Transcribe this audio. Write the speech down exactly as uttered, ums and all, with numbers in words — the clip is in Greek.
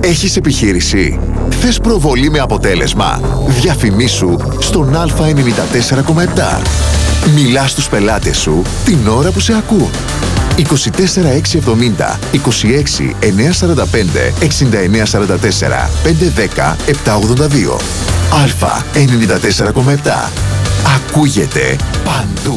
Έχεις επιχείρηση? Θες προβολή με αποτέλεσμα? Διαφημίσου στον Α ενενήντα τέσσερα κόμμα επτά. Μιλάς στους πελάτες σου την ώρα που σε ακούν. είκοσι τέσσερα έξι εβδομήντα, είκοσι έξι εννιακόσια σαράντα πέντε, εξήντα εννέα σαράντα τέσσερα, πεντακόσια δέκα, επτακόσια ογδόντα δύο. Α ενενήντα τέσσερα κόμμα επτά. Ακούγεται παντού.